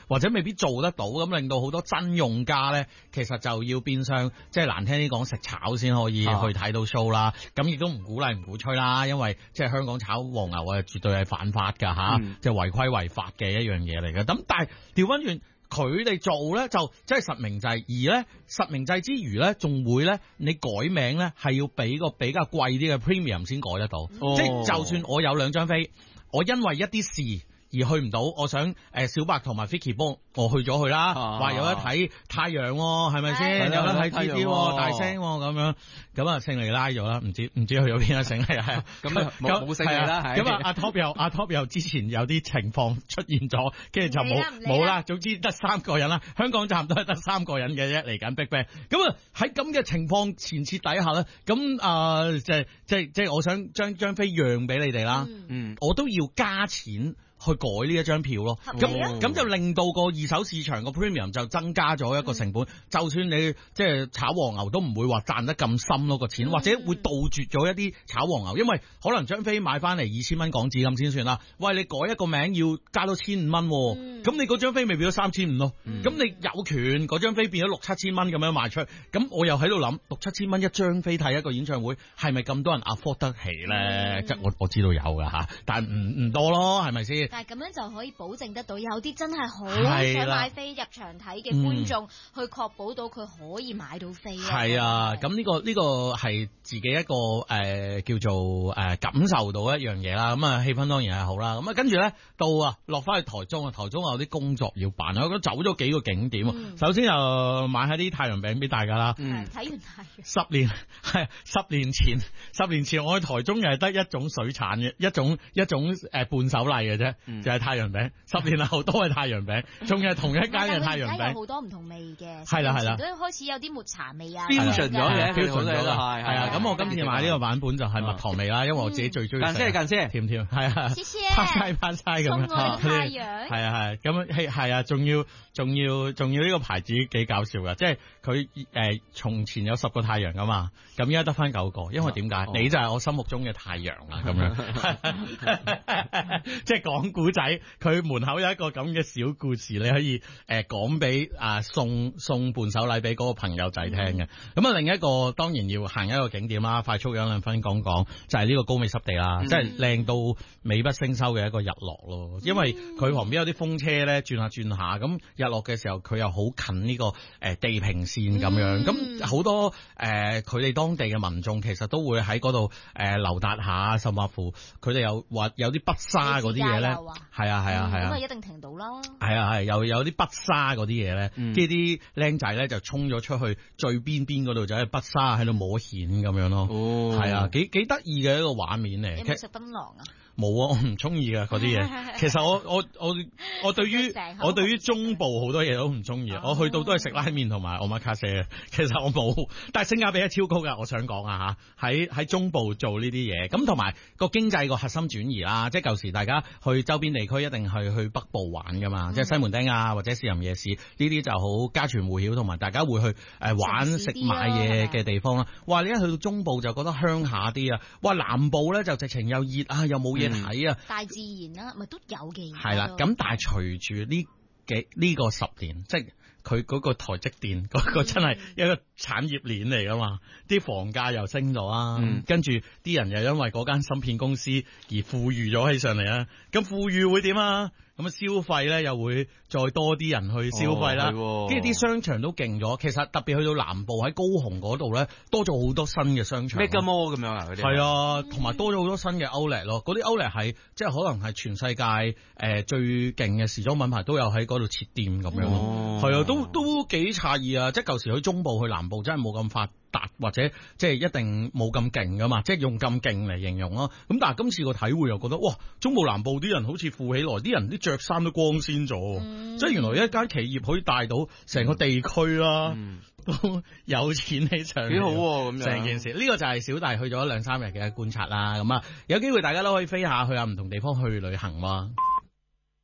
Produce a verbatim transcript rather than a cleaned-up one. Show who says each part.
Speaker 1: 或者未必做得到，咁令到好多真用家咧，其實就要變相即係難聽啲講食炒先可以去睇到 show 啦。咁亦都唔鼓勵唔鼓吹啦，因為即係香港炒黃牛啊，絕對係犯法㗎吓，即係違規違法嘅一樣嘢嚟嘅。咁但係調翻轉。佢哋做咧就即係實名制，而咧實名制之餘咧，仲會咧你改名咧係要俾個比較貴啲嘅 premium 先改得到，哦、即係就算我有兩張飛，我因為一啲事而去唔到，我想誒小白同埋 Vicky 幫我去咗去啦，話、啊、有得睇太陽係咪先？有得睇 T T 大聲咁樣，咁啊勝利拉咗啦，唔知唔知去咗邊啊勝利係咁啊冇冇勝利啦，咁啊阿 Top 又阿 Top 又之前有啲情況出現咗，跟住就冇冇啦，總之得三個人啦，香港站都係得三個人嘅啫，嚟緊 Big Bang，咁啊喺咁嘅情況前設底下咧，咁啊、呃、即係即係即係我想將張飛讓俾你哋啦，嗯，我都要加錢。去改呢一張票咯，咁咁就令到個二手市場個 premium 就增加咗一個成本，嗯、就算你即係炒黃牛都唔會話賺得咁深咯個錢，嗯、或者會杜絕咗一啲炒黃牛，因為可能張飛買翻嚟二千蚊港紙咁先算啦。喂，你改一個名要加多千五蚊，咁、嗯、你嗰張飛咪變咗三千五咯？咁、嗯、你有權嗰張飛變咗六七千蚊咁樣賣出去，咁我又喺度諗六七千蚊一張飛睇一個演唱會係咪咁多人 afford 得起咧？即係、嗯、我我知道有噶吓，但係唔唔多咯，係咪先？
Speaker 2: 但係咁樣就可以保證得到有啲真係好想買飛入場睇嘅觀眾，去確保到佢可以買到飛。
Speaker 1: 係啊，咁呢、呢個呢、呢個係自己一個誒、呃、叫做誒、呃、感受到一樣嘢啦。咁啊氣氛當然係好啦。咁啊跟住咧到啊落翻去台中啊，台中有啲工作要辦，我覺得走咗幾個景點。嗯、首先就買下啲太陽餅俾大家啦。
Speaker 2: 嗯，睇完太陽。十
Speaker 1: 年係十年前，十年前我去台中又係得一種水產嘅一種一種誒伴手禮嘅啫，嗯、就係太陽餅。十年後都係太陽餅，仲係同一間嘅太陽餅。而家有好
Speaker 2: 多唔同味嘅，
Speaker 1: 係啦係啦，
Speaker 2: 都開始有啲抹茶味啊
Speaker 1: ，fusion 咗嘅
Speaker 3: ，fusion 咗啦，
Speaker 1: 係係啊。咁我今次買呢個版本就係蜜糖味啦，因為我自己最中意。
Speaker 3: 近些近些，
Speaker 1: 甜甜係啊，
Speaker 2: 謝謝，
Speaker 1: 拍晒拍晒咁。
Speaker 2: 送我太陽，
Speaker 1: 係啊係，咁係係啊，仲要仲要仲要呢個牌子幾搞笑噶，即係佢誒從前有十個太陽噶嘛，咁而家得翻九個，因為點解？你就係我心目中嘅太陽啊，咁樣，即係講古仔，佢門口有一個咁嘅小故事，你可以誒講俾啊送送伴手禮俾嗰個朋友仔聽嘅。咁啊，另一個當然要行一個景點啦，快速兩兩分講講，就係、是、呢個高美濕地啦，嗯、即係靚到美不勝收嘅一個日落咯。因為佢旁邊有啲風車咧，轉下轉下，咁日落嘅時候佢又好近呢個誒地平線咁樣，咁好、嗯、多誒佢哋當地嘅民眾其實都會喺嗰度誒留達下，甚至乎佢哋有話有啲筆沙嗰啲嘢咧，係啊係啊係啊，咁啊、嗯、一定停到啦。係啊係，又有啲筆沙嗰啲嘢咧，跟住啲僆仔咧就衝咗出去最邊邊嗰度，就喺筆沙喺度摸蜆咁樣咯。哦，係啊，幾幾得意嘅一個畫面嚟。
Speaker 2: 有冇食檳榔啊？
Speaker 1: 冇啊，我唔中意啊嗰啲嘢。其實我我我我對於我對於中部好多嘢都唔中意。哦、我去到都係食拉麵同埋奧馬卡西嘅。其實我冇，但係性價比係超高噶。我想講啊吓，喺喺中部做呢啲嘢，咁同埋個經濟個核心轉移啦。即係舊時大家去周邊地區一定係去北部玩噶嘛，嗯、即係西門町啊或者士林夜市呢啲就好家傳戶曉，同埋大家會去誒玩食買嘢嘅地方啦。哇！你一去到中部就覺得鄉下啲啊，哇！南部咧就直情又熱啊，又冇嘢睇啊，
Speaker 2: 大自然啦，咪都有嘅。
Speaker 1: 係啦，咁但係隨住呢幾呢個十年，即係佢嗰個台積電嗰個真係一個產業鏈嚟噶嘛，啲房價又升咗啊，嗯、跟住啲人又因為嗰間芯片公司而富裕咗起上嚟啊，咁富裕會點啊？咁啊消費咧又會再多啲人去消費啦，跟住啲商場都勁咗。其實特別去到南部喺高雄嗰度咧，多咗好多新嘅商場。
Speaker 3: Mega Mall 咁樣啊？嗰啲
Speaker 1: 係啊，同埋多咗好多新嘅 Outlet 咯。嗰啲 Outlet 係即係可能係全世界誒、呃、最勁嘅時裝品牌都有喺嗰度設店咁樣咯。係、哦、啊，都都幾詫異啊！即係舊時去中部去南部真係冇咁發達，或者即係一定冇咁勁噶嘛，即係用咁勁嚟形容咯。咁但係今次個體會又覺得哇，中部南部啲人好似富起來，啲人啲着衫都光鮮咗，嗯、即係原來一間企業可以帶到成個地區啦，嗯、都有錢起上嚟，
Speaker 3: 幾好咁樣
Speaker 1: 成件事。呢、這個就係小弟去咗兩三日嘅觀察啦。咁啊，有機會大家都可以飛下去下唔同地方去旅行喎。